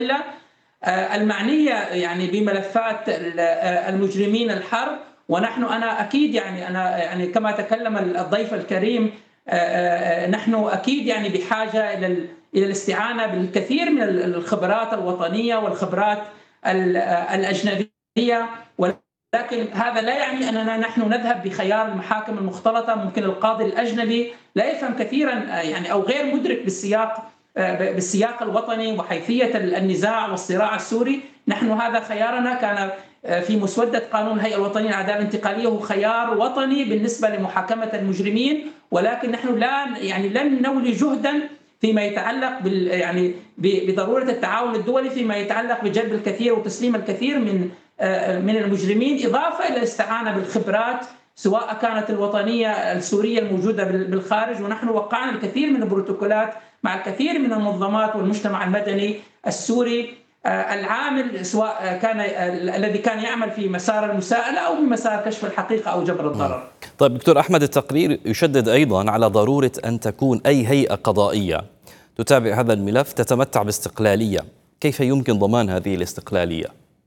المعنية يعني بملفات المجرمين الحرب. أنا أكيد يعني كما تكلم الضيف الكريم، نحن أكيد يعني بحاجة إلى الاستعانة بالكثير من الخبرات الوطنية والخبرات الأجنبية، ولكن هذا لا يعني أننا نحن نذهب بخيار المحاكم المختلطة. ممكن القاضي الأجنبي لا يفهم كثيرا يعني أو غير مدرك بالسياق الوطني وحيثية النزاع والصراع السوري. نحن هذا خيارنا كان في مسودة قانون الهيئة الوطنية للعدالة الانتقالية، هو خيار وطني بالنسبة لمحاكمة المجرمين، ولكن نحن لن نولي جهدا فيما يتعلق بضرورة التعاون الدولي فيما يتعلق بجلب الكثير وتسليم الكثير من المجرمين، إضافة إلى الاستعانة بالخبرات سواء كانت الوطنية السورية الموجودة بالخارج. ونحن وقعنا الكثير من البروتوكولات مع الكثير من المنظمات والمجتمع المدني السوري العامل، سواء كان الذي كان يعمل في مسار المساءلة أو في مسار كشف الحقيقة أو جبر الضرر. طيب دكتور أحمد، التقرير يشدد أيضا على ضرورة أن تكون أي هيئة قضائية تتابع هذا الملف تتمتع باستقلالية. كيف يمكن ضمان هذه الاستقلالية؟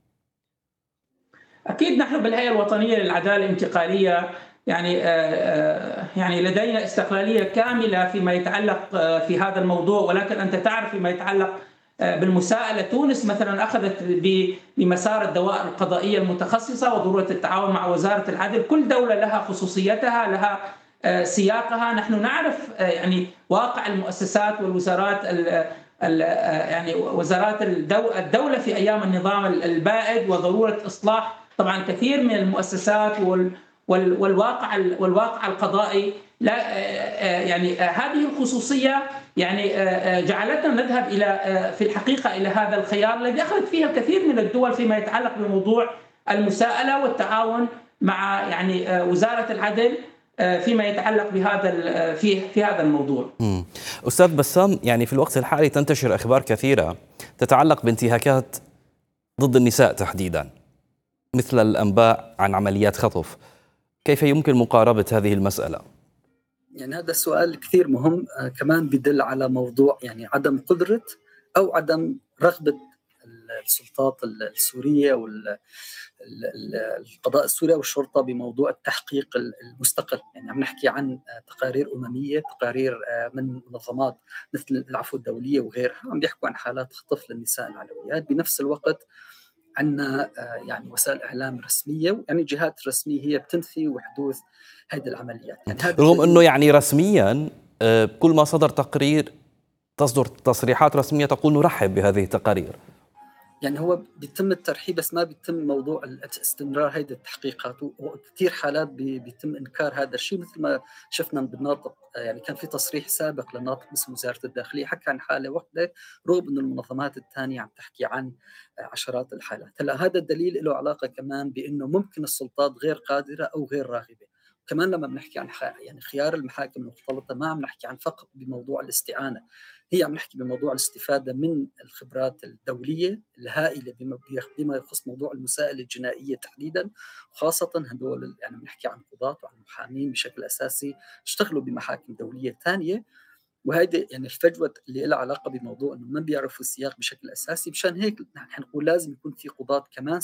أكيد نحن بالهيئة الوطنية للعدالة الانتقالية يعني لدينا استقلالية كاملة فيما يتعلق في هذا الموضوع، ولكن أنت تعرف فيما يتعلق بالمساءلة، تونس مثلا أخذت بمسار الدوائر القضائية المتخصصة وضرورة التعاون مع وزارة العدل. كل دولة لها خصوصيتها، لها سياقها. نحن نعرف يعني واقع المؤسسات والوزارات وزارات الدولة في أيام النظام البائد وضرورة إصلاح طبعا كثير من المؤسسات والواقع القضائي. لا هذه الخصوصية جعلتنا نذهب في الحقيقة إلى هذا الخيار الذي أخذت فيه الكثير من الدول فيما يتعلق بموضوع المساءلة والتعاون مع وزارة العدل فيما يتعلق في هذا الموضوع. أستاذ بسام، في الوقت الحالي تنتشر أخبار كثيرة تتعلق بانتهاكات ضد النساء تحديدا، مثل الأنباء عن عمليات خطف. كيف يمكن مقاربة هذه المسألة؟ هذا السؤال كثير مهم، كمان بدل على موضوع عدم قدرة أو عدم رغبة السلطات السورية والقضاء السوري والشرطة بموضوع التحقيق المستقل. عم نحكي عن تقارير أممية، تقارير من منظمات مثل العفو الدولية وغيرها عم بيحكوا عن حالات خطف للنساء العلويات. بنفس الوقت عندنا وسائل إعلام رسمية، جهات رسمية هي بتنفي وحدوث هذه العمليات. رغم أنه رسميا كل ما صدر تقرير تصدر تصريحات رسمية تقول نرحب بهذه التقارير. هو بيتم الترحيب بس ما بيتم موضوع استمرار هذه التحقيقات، وكثير حالات بيتم إنكار هذا الشيء، مثل ما شفنا بالناطق. كان في تصريح سابق للناطق باسم وزارة الداخلية حكى عن حالة واحدة، رغم أن المنظمات الثانية عم تحكي عن عشرات الحالات. هلا هذا الدليل له علاقة كمان بأنه ممكن السلطات غير قادرة أو غير راغبة. كمان لما بنحكي عن خيار المحاكم المختلطة، ما عم نحكي عن فقط بموضوع الاستعانة، هي عم نحكي بموضوع الاستفادة من الخبرات الدولية الهائلة بما يخص موضوع المساءلة الجنائية تحديدا، وخاصة هدول بنحكي عن قضاة وعن محامين بشكل أساسي اشتغلوا بمحاكم دولية ثانية. وهذه الفجوة اللي لها علاقة بموضوع أنه ما بيعرفوا السياق بشكل أساسي. مشان هيك نحن نقول لازم يكون في قضاة كمان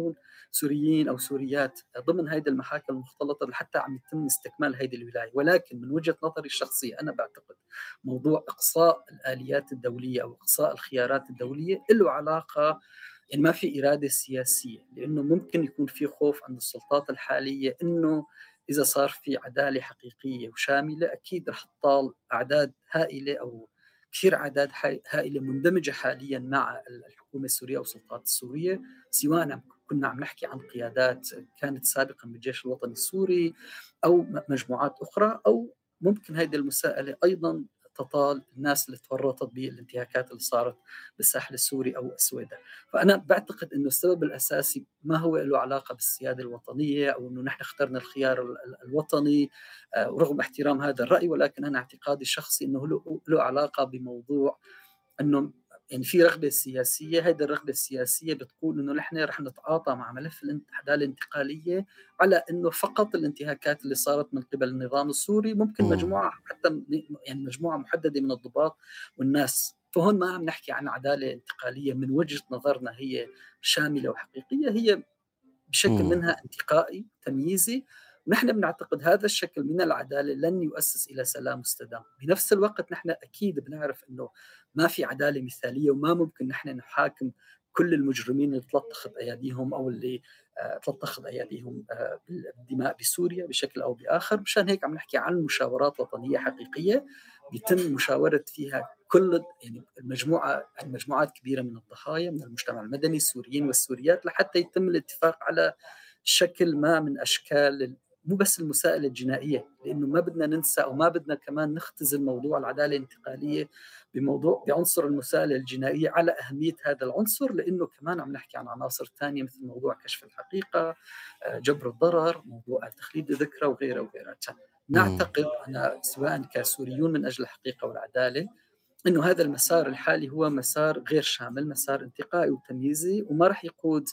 سوريين أو سوريات ضمن هذه المحاكم المختلطة حتى عم يتم استكمال هذه الولاية. ولكن من وجهة نظري الشخصية أنا بعتقد موضوع إقصاء الآليات الدولية أو إقصاء الخيارات الدولية له علاقة ما في إرادة سياسية، لأنه ممكن يكون في خوف عند السلطات الحالية أنه إذا صار في عدالة حقيقية وشاملة أكيد رح تطال أعداد هائلة أو كثير أعداد هائلة مندمجة حاليا مع الحكومة السورية والسلطات السورية، سواء كنا عم نحكي عن قيادات كانت سابقا بالجيش الوطني السوري أو مجموعات أخرى، أو ممكن هذه المساءلة أيضا تطال الناس اللي تورطت بالانتهاكات اللي صارت بالساحل السوري أو السويداء. فأنا بعتقد أنه السبب الأساسي ما هو له علاقة بالسيادة الوطنية أو أنه نحن اخترنا الخيار الوطني ورغم احترام هذا الرأي، ولكن أنا اعتقادي الشخصي أنه له علاقة بموضوع أنه في رغبة سياسية. هذه الرغبة السياسية بتقول أنه نحن رح نتعاطى مع ملف العدالة الانتقالية على أنه فقط الانتهاكات اللي صارت من قبل النظام السوري ممكن مجموعة حتى مجموعة محددة من الضباط والناس فهون ما عم نحكي عن عدالة انتقالية من وجهة نظرنا هي شاملة وحقيقية، هي بشكل منها انتقائي تمييزي، ونحن بنعتقد هذا الشكل من العدالة لن يؤسس إلى سلام مستدام. بنفس الوقت نحن أكيد بنعرف أنه ما في عدالة مثالية، وما ممكن نحن نحاكم كل المجرمين اللي تلطخت أيديهم أو اللي تلطخت أيديهم بالدماء بسوريا بشكل أو بآخر. مشان هيك عم نحكي عن مشاورات وطنية حقيقية بيتم مشاورة فيها كل يعني مجموعات كبيرة من الضحايا من المجتمع المدني السوريين والسوريات، لحتى يتم الاتفاق على شكل ما من أشكال مو بس المساءلة الجنائية، لأنه ما بدنا ننسى أو ما بدنا كمان نختزل موضوع العدالة الانتقالية بعنصر المساءلة الجنائية على أهمية هذا العنصر، لأنه كمان عم نحكي عن عناصر ثانية مثل موضوع كشف الحقيقة، جبر الضرر، موضوع تخليد الذكرى وغيرها. نعتقد أنا سواء كسوريون من أجل الحقيقة والعدالة إنه هذا المسار الحالي هو مسار غير شامل، مسار انتقائي وتمييزي، وما رح يقود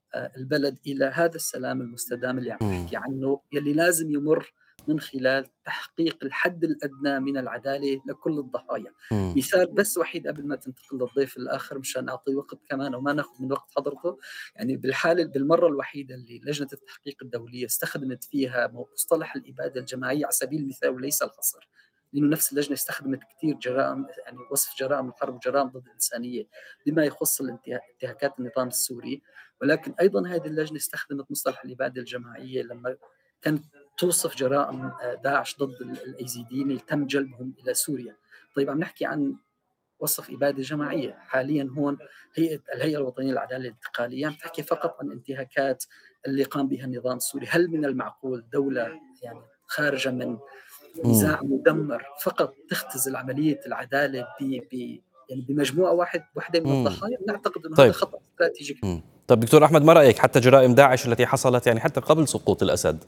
البلد إلى هذا السلام المستدام اللي عم نحكي عنه، يلي لازم يمر من خلال تحقيق الحد الأدنى من العدالة لكل الضحايا. مثال بس وحيد قبل ما تنتقل للضيف الآخر مشان أعطي وقت كمان وما ناخذ من وقت حضرته. يعني بالمرة الوحيدة اللي لجنة التحقيق الدولية استخدمت فيها مصطلح الإبادة الجماعية على سبيل المثال وليس الحصر، لأنه نفس اللجنة استخدمت كثير جرائم، يعني وصف جرائم الحرب وجرائم ضد الإنسانية بما يخص انتهاكات النظام السوري، ولكن أيضا هذه اللجنة استخدمت مصطلح الإبادة الجماعية لما كانت توصف جرائم داعش ضد الأيزيديين اللي تم جلبهم إلى سوريا. طيب عم نحكي عن وصف إبادة جماعية. حاليا هون الهيئة الوطنية للعدالة الانتقالية عم تحكي فقط عن انتهاكات اللي قام بها النظام السوري. هل من المعقول دولة يعني خارجة من نزاع مدمر فقط تختزل عملية العدالة يعني بمجموعة واحدة من الضحايا؟ نعتقد أنه هذا خطأ استراتيجي. طيب دكتور أحمد، ما رأيك حتى جرائم داعش التي حصلت يعني حتى قبل سقوط الأسد؟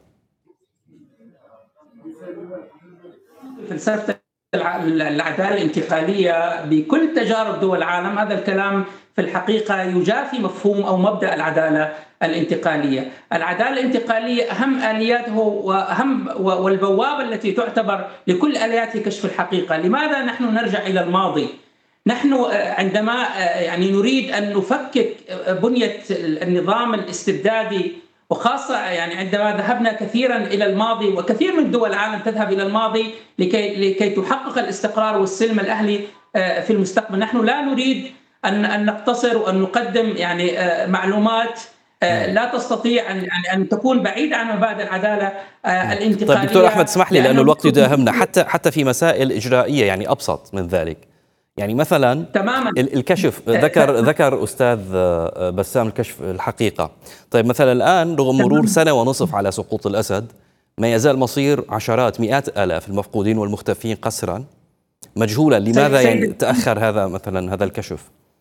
فلسفة العدالة الانتقالية بكل تجارب دول العالم، هذا الكلام في الحقيقة يجافي مفهوم أو مبدأ العدالة الانتقالية. العدالة الانتقالية أهم آلياته وأهم والبوابة التي تعتبر لكل آليات كشف الحقيقة. لماذا نحن نرجع إلى الماضي؟ نحن عندما يعني نريد أن نفكك بنية النظام الاستبدادي، وخاصة يعني عندما ذهبنا كثيرا إلى الماضي، وكثير من دول العالم تذهب إلى الماضي لكي تحقق الاستقرار والسلم الأهلي في المستقبل. نحن لا نريد أن نقتصر وأن نقدم يعني معلومات لا تستطيع أن تكون بعيدة عن مبادئ العدالة الانتقالية. طيب دكتور أحمد، اسمح لي لأنه الوقت يداهمنا، حتى في مسائل إجرائية يعني أبسط من ذلك. يعني مثلا تماما الكشف، ذكر أستاذ بسام الكشف الحقيقة. طيب مثلا الآن رغم مرور سنة ونصف على سقوط الأسد، ما يزال مصير عشرات مئات آلاف المفقودين والمختفين قسرا مجهولا. لماذا يعني تأخر هذا الكشف؟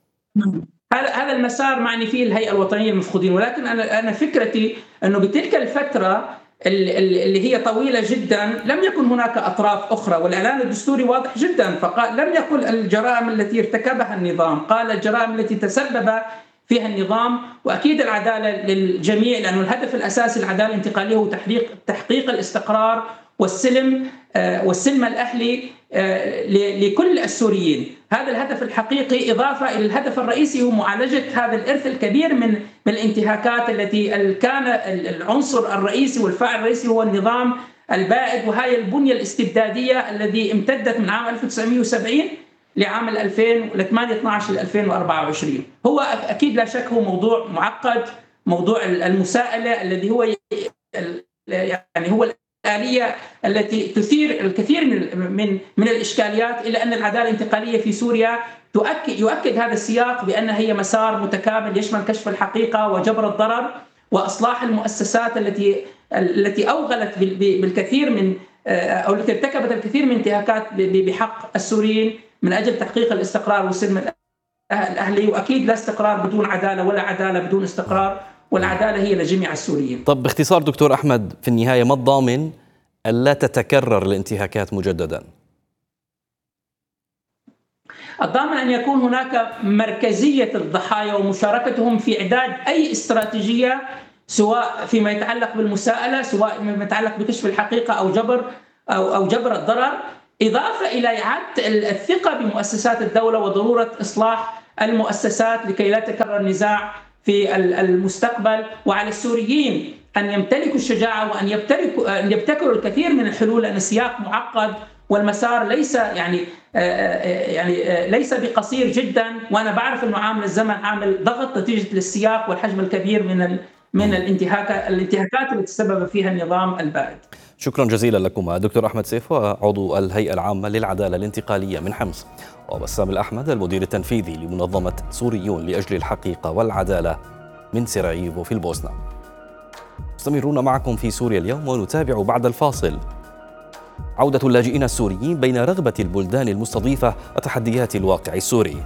هذا المسار معني فيه الهيئة الوطنية للمفقودين، ولكن أنا فكرتي أنه بتلك الفترة اللي هي طويلة جدا لم يكن هناك أطراف أخرى، والإعلان الدستوري واضح جدا، فقال لم يقل الجرائم التي ارتكبها النظام، قال الجرائم التي تسبب فيها النظام. وأكيد العدالة للجميع، لأنه الهدف الأساسي للعدالة الانتقالية هو تحقيق الاستقرار والسلم الأهلي لكل السوريين. هذا الهدف الحقيقي، إضافة إلى الهدف الرئيسي هو معالجة هذا الإرث الكبير من الانتهاكات التي كان العنصر الرئيسي والفاعل الرئيسي هو النظام البائد، وهي البنية الاستبدادية التي امتدت من عام 1970 لعام 2012 ل 2024. هو أكيد لا شك هو موضوع معقد، موضوع المساءلة الذي هو يعني هو الآلية التي تثير الكثير من الإشكاليات، إلى أن العدالة الانتقالية في سوريا يؤكد هذا السياق بأنها هي مسار متكامل يشمل كشف الحقيقة وجبر الضرر وإصلاح المؤسسات التي أوغلت بالكثير من أو التي ارتكبت الكثير من انتهاكات بحق السوريين من أجل تحقيق الاستقرار والسلم الأهلي. وأكيد لا استقرار بدون عدالة، ولا عدالة بدون استقرار، والعدالة هي لجميع السوريين. طب باختصار دكتور أحمد، في النهاية ما الضامن ألا تتكرر الانتهاكات مجددا؟ الضامن أن يكون هناك مركزية الضحايا ومشاركتهم في إعداد أي استراتيجية، سواء فيما يتعلق بالمساءلة، سواء فيما يتعلق بكشف الحقيقة أو جبر الضرر، إضافة إلى إعادة الثقة بمؤسسات الدولة وضرورة إصلاح المؤسسات لكي لا يتكرر نزاع في المستقبل. وعلى السوريين أن يمتلكوا الشجاعة وأن يبتكروا الكثير من الحلول، لأن السياق معقد والمسار ليس بقصير جدا. وأنا بعرف أنه عامل الزمن عامل ضغط نتيجة للسياق والحجم الكبير من الانتهاكات التي تسبب فيها النظام البائد. شكرا جزيلا لكم دكتور أحمد سيف، عضو الهيئة العامة للعدالة الانتقالية من حمص، وبسام الأحمد المدير التنفيذي لمنظمة سوريون لأجل الحقيقة والعدالة من سراييفو في البوسنة. مستمرون معكم في سوريا اليوم، ونتابع بعد الفاصل عودة اللاجئين السوريين بين رغبة البلدان المستضيفة وتحديات الواقع السوري.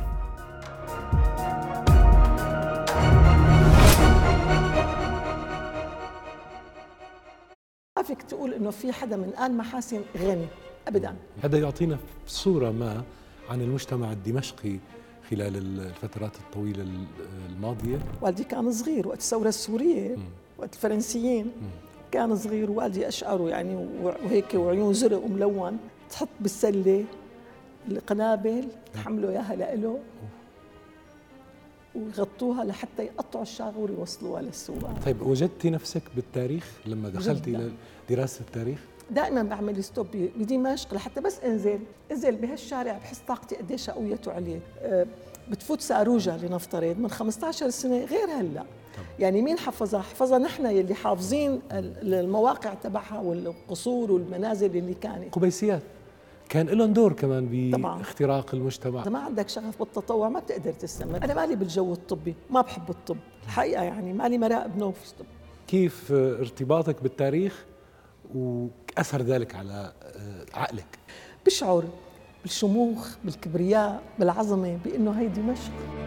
ما فيك تقول انه في حدا من آل محاسن غني ابدا. هذا يعطينا صورة ما عن المجتمع الدمشقي خلال الفترات الطويلة الماضية. والدي كان صغير وقت الثورة السورية، وقت الفرنسيين كان صغير، ووالدي أشعره يعني وهيك وعيون زرق وملون، تحط بالسلة القنابل تحملوا إياها لإله ويغطوها لحتى يقطعوا الشاغور ويوصلوها للسواق. طيب وجدتي نفسك بالتاريخ لما دخلتي إلى دراسة التاريخ؟ دائما بعمل ستوب بدمشق لحتى بس انزل بهالشارع بحس طاقتي قديش قوية عليه. بتفوت ساروجة لنفترض من 15 سنة غير هلا. يعني مين حفظها؟ حفظها نحن يلي حافظين المواقع تبعها والقصور والمنازل اللي كانت. قبيسيات كان لهم دور كمان باختراق المجتمع. إذا ما عندك شغف بالتطوع ما بتقدر تستمر. أنا مالي بالجو الطبي، ما بحب الطب الحقيقة، يعني مالي مراقب نوف. كيف ارتباطك بالتاريخ وأثر ذلك على عقلك؟ بشعر بالشموخ، بالكبرياء، بالعظمة، بأنه هي دمشق.